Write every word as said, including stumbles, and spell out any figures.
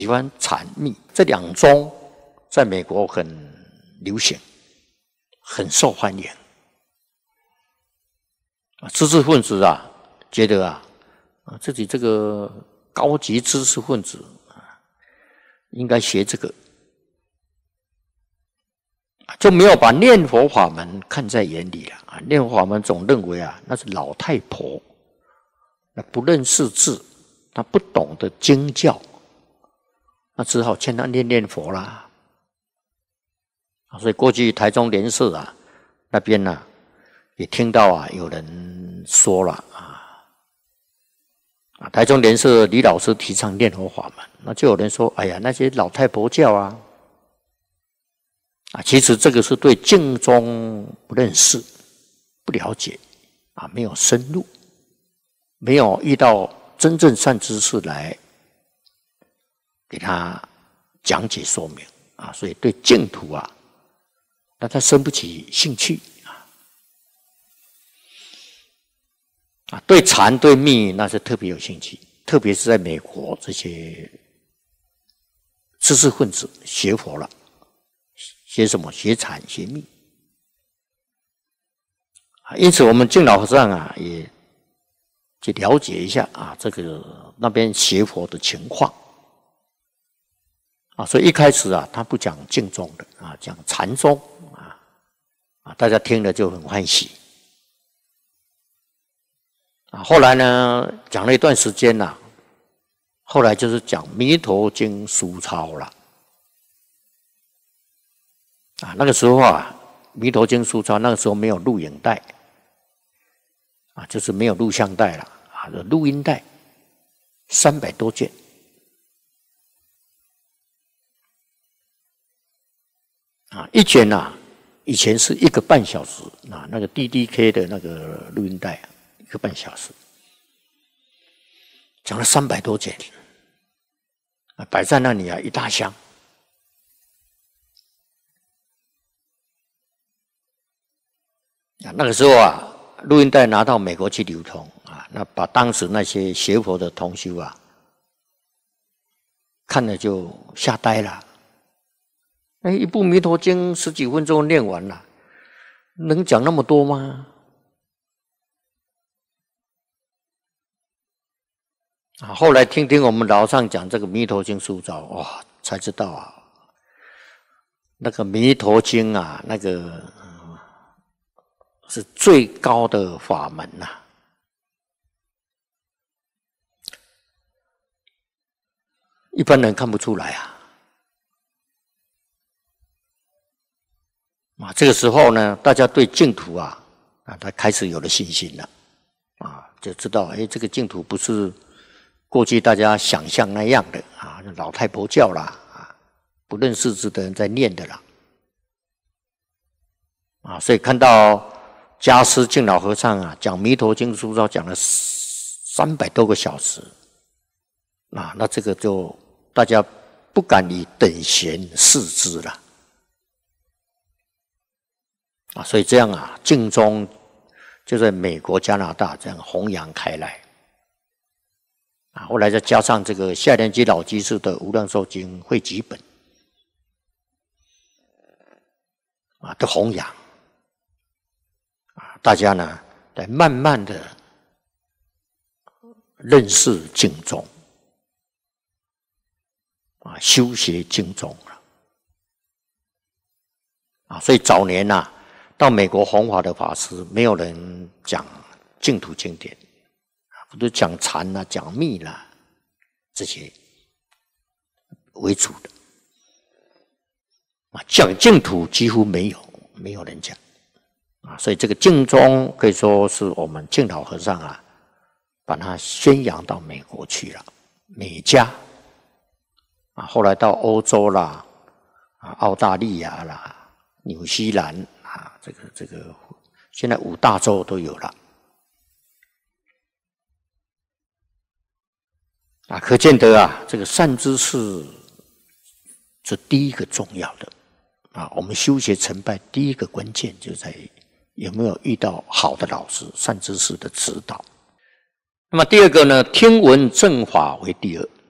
喜欢禅密，这两宗在美国很流行，很受欢迎。知识分子啊，觉得啊，自己这个高级知识分子啊，应该学这个，就没有把念佛法门看在眼里了啊。念佛法门总认为啊，那是老太婆，那不认识字，他不懂得经教，那只好劝他念念佛啦。所以过去台中联社啊那边呢、啊，也听到啊有人说了啊，啊台中联社李老师提倡念佛法门，那就有人说，哎呀，那些老太婆教啊，啊，其实这个是对净宗不认识、不了解啊，没有深入，没有遇到真正善知识来给他讲解说明啊，所以对净土啊，那他生不起兴趣啊。啊，对禅对密那是特别有兴趣，特别是在美国这些知识分子学佛了，学什么？学禅学密。因此，我们净老和尚啊，也去了解一下啊，这个那边学佛的情况啊。所以一开始啊，他不讲净宗的啊，讲禅宗啊，啊，大家听了就很欢喜啊。后来呢，讲了一段时间呐、啊，后来就是讲《弥陀经》书抄了啊。那个时候啊，《弥陀经》书抄那个时候没有录影带。啊，就是没有录像带了啊，录音带三百多件啊，一卷呐、啊，以前是一个半小时啊，那个 D D K 的那个录音带、啊，一个半小时，讲了三百多件啊，摆在那里啊，一大箱啊，那个时候啊。录音带拿到美国去流通啊，那把当时那些学佛的同修啊，看了就吓呆了。哎，一部《弥陀经》十几分钟念完了，能讲那么多吗？啊，后来听听我们老上讲这个《弥陀经》书照，哇，才知道啊，那个《弥陀经》啊，那个。是最高的法门呐、啊！一般人看不出来啊。啊，这个时候呢，大家对净土啊，啊，他开始有了信心了，啊，就知道，哎，这个净土不是过去大家想象那样的啊，老太婆教啦，啊，不认识字的人在念的啦，啊，所以看到。迦师净老和尚啊，讲《弥陀经》书照讲了三百多个小时，啊，那这个就大家不敢以等闲视之了，啊，所以这样啊，净宗就在美国、加拿大这样弘扬开来，啊，后来再加上这个夏莲基老居士的《无量寿经》汇集本，啊，的弘扬。大家呢，来慢慢的认识净宗，啊，修学净宗了，啊，所以早年呐、啊，到美国弘法的法师，没有人讲净土经典，啊，不都讲禅啦、讲密啦这些为主的，啊，讲净土几乎没有，没有人讲。啊，所以这个净宗可以说是我们净老和尚啊，把它宣扬到美国去了，美加啊，后来到欧洲啦，啊，澳大利亚啦，纽西兰啊，这个这个，现在五大洲都有了，啊，可见得啊，这个善知识是第一个重要的啊，我们修学成败第一个关键就在于。有没有遇到好的老师、善知识的指导？那么第二个呢？听闻正法为第二